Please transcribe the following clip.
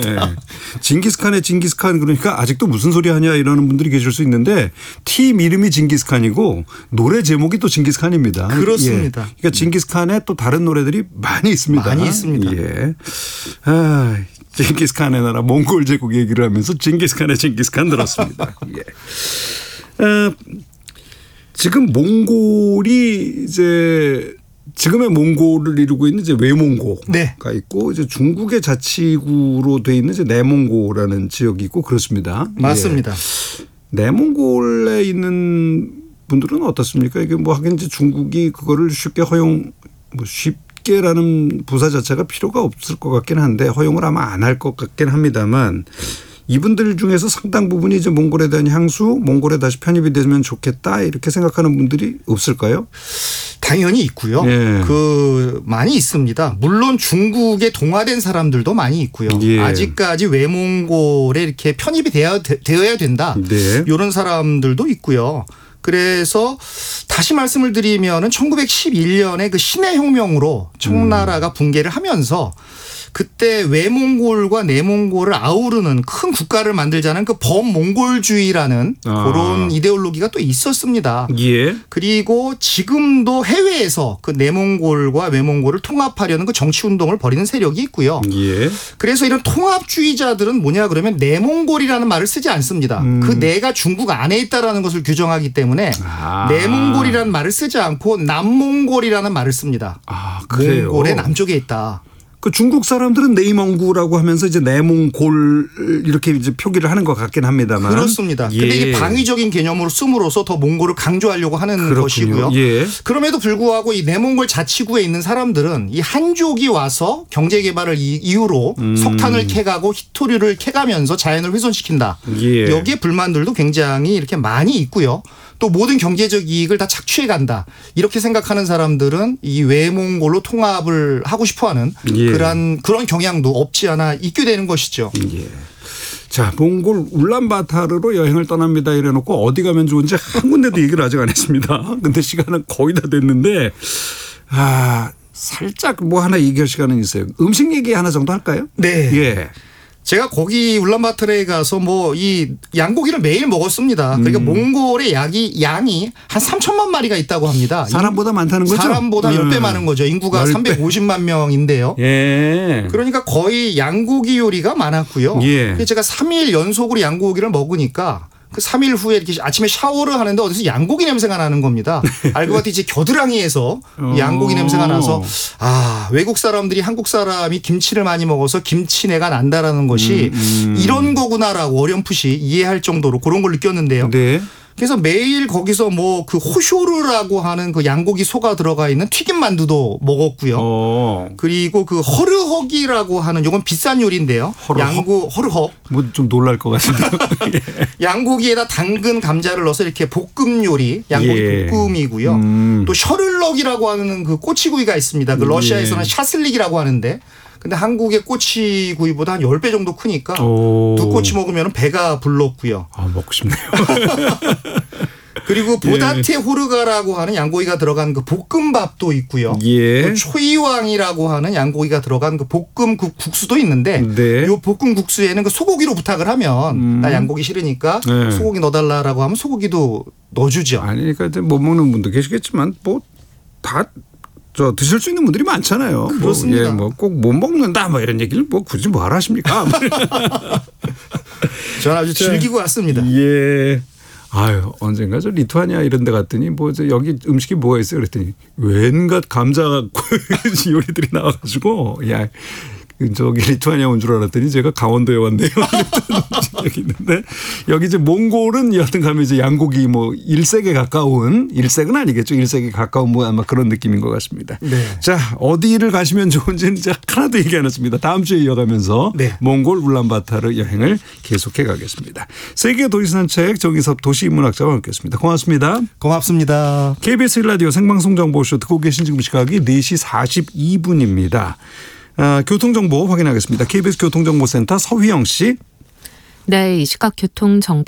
네. 징기스칸의 징기스칸 그러니까 아직도 무슨 소리 하냐 이러는 분들이 계실 수 있는데 팀 이름이 징기스칸이고 노래 제목이 또 징기스칸입니다. 그렇습니다. 예. 그러니까 징기스칸의 또 다른 노래들이 많이 있습니다. 많이 있습니다. 예. 징기스칸의 나라 몽골 제국 얘기를 하면서 징기스칸의 징기스칸 들었습니다. 예. 지금 몽골이 이제 지금의 몽골을 이루고 있는 이제 외몽고가 네. 있고 이제 중국의 자치구로 돼 있는 이제 내몽고라는 지역이 있고 그렇습니다. 맞습니다. 예. 내몽골에 있는 분들은 어떻습니까? 이게 뭐 하긴 이제 중국이 그거를 쉽게 쉽게라는 부사 자체가 필요가 없을 것 같긴 한데 허용을 아마 안 할 것 같긴 합니다만 이분들 중에서 상당 부분이 이제 몽골에 대한 향수, 몽골에 다시 편입이 되면 좋겠다 이렇게 생각하는 분들이 없을까요? 당연히 있고요. 예. 많이 있습니다. 물론 중국에 동화된 사람들도 많이 있고요. 예. 아직까지 외몽골에 이렇게 편입이 되어야 된다. 네. 이런 사람들도 있고요. 그래서 다시 말씀을 드리면은 1911년에 그 신해 혁명으로 청나라가 붕괴를 하면서 그때 외몽골과 내몽골을 아우르는 큰 국가를 만들자는 그 범몽골주의라는 그런 이데올로기가 또 있었습니다. 예. 그리고 지금도 해외에서 그 내몽골과 외몽골을 통합하려는 그 정치 운동을 벌이는 세력이 있고요. 예. 그래서 이런 통합주의자들은 뭐냐 그러면 내몽골이라는 말을 쓰지 않습니다. 그 내가 중국 안에 있다라는 것을 규정하기 때문에 내몽골이라는 말을 쓰지 않고 남몽골이라는 말을 씁니다. 그래요? 몽골의 남쪽에 있다. 그 중국 사람들은 내몽구라고 하면서 이제 내몽골 이렇게 이제 표기를 하는 것 같긴 합니다만. 그렇습니다. 그런데 이게 방위적인 개념으로 씀으로써 더 몽골을 강조하려고 하는 그렇군요. 것이고요. 예. 그럼에도 불구하고 이 내몽골 자치구에 있는 사람들은 이 한족이 와서 경제 개발을 이유로 석탄을 캐가고 히토류를 캐가면서 자연을 훼손시킨다. 예. 여기에 불만들도 굉장히 이렇게 많이 있고요. 또 모든 경제적 이익을 다 착취해 간다. 이렇게 생각하는 사람들은 이 외몽골로 통합을 하고 싶어하는 예. 그런 경향도 없지 않아 있게 되는 것이죠. 예. 자, 몽골 울란바타르로 여행을 떠납니다. 이래놓고 어디 가면 좋은지 한 군데도 얘기를 아직 안 했습니다. 근데 시간은 거의 다 됐는데 살짝 뭐 하나 얘기할 시간은 있어요. 음식 얘기 하나 정도 할까요? 네. 예. 제가 거기 울란바토르에 가서 뭐 이 양고기를 매일 먹었습니다. 그러니까 몽골의 양이 한 3천만 마리가 있다고 합니다. 사람보다 많다는 거죠? 사람보다 10배 많은 거죠. 인구가 10배. 350만 명인데요. 예. 그러니까 거의 양고기 요리가 많았고요. 예. 그래서 제가 3일 연속으로 양고기를 먹으니까 그 3일 후에 이렇게 아침에 샤워를 하는데 어디서 양고기 냄새가 나는 겁니다. 알고 봤더니 이제 겨드랑이에서 양고기 냄새가 나서 외국 사람들이 한국 사람이 김치를 많이 먹어서 김치내가 난다라는 것이 이런 거구나라고 어렴풋이 이해할 정도로 그런 걸 느꼈는데요. 네. 그래서 매일 거기서 뭐 그 호쇼르라고 하는 그 양고기 소가 들어가 있는 튀김 만두도 먹었고요. 그리고 그 허르헉이라고 하는 이건 비싼 요리인데요. 허르헉. 뭐 좀 놀랄 것 같은데요. 양고기에다 당근 감자를 넣어서 이렇게 볶음 요리, 양고기 볶음이고요. 또 셔를럭이라고 하는 그 꼬치구이가 있습니다. 그 러시아에서는 샤슬릭이라고 하는데 근데 한국의 꼬치구이보다 한 10배 정도 크니까 두 꼬치 먹으면 배가 불렀고요. 먹고 싶네요. 그리고 보다테 호르가라고 하는 양고기가 들어간 그 볶음밥도 있고요. 예. 초이왕이라고 하는 양고기가 들어간 그 볶음 국수도 있는데 네. 이 볶음 국수에는 그 소고기로 부탁을 하면 나 양고기 싫으니까 소고기 넣어달라고 하면 소고기도 넣어주죠. 아니 그러니까 못 먹는 분도 계시겠지만 뭐 다 드실 수 있는 분들이 많잖아요. 그렇습니다. 꼭 못 먹는다 뭐 이런 얘기를 뭐 굳이 뭐 하라 하십니까? 저는 아주 즐기고 왔습니다. 예. 아유 언젠가 저 리투아니아 이런 데 갔더니 뭐 여기 음식이 뭐가 있어요 그랬더니 웬갓 감자 요리들이 나와가지고 야 저기 리투아니아 온 줄 알았더니 제가 강원도에 왔네요. 적이 있는데 여기 이제 몽골은 여하튼 가면 이제 양고기 뭐 1색에 가까운 1색은 아니겠죠. 1색에 가까운 뭐 아마 그런 느낌인 것 같습니다. 네. 자 어디를 가시면 좋은지는 이제 하나도 얘기 안 했습니다. 다음 주에 이어가면서 네. 몽골 울란바타르 여행을 계속해 가겠습니다. 세계 도시산책 정의섭 도시인문학자와 함께했습니다. 고맙습니다. 고맙습니다. KBS 라디오 생방송 정보쇼 듣고 계신 지금 시각이 4시 42분입니다. 교통정보 확인하겠습니다. KBS 교통정보센터 서휘영 씨. 네, 이 시각 교통정보